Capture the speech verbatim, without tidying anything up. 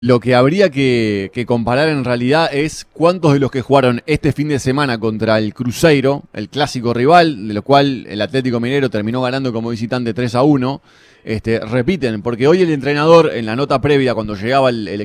Lo que habría que, que comparar en realidad es cuántos de los que jugaron este fin de semana contra el Cruzeiro, el clásico rival, de lo cual el Atlético Mineiro terminó ganando como visitante tres a uno, este, repiten, porque hoy el entrenador en la nota previa cuando llegaba el, el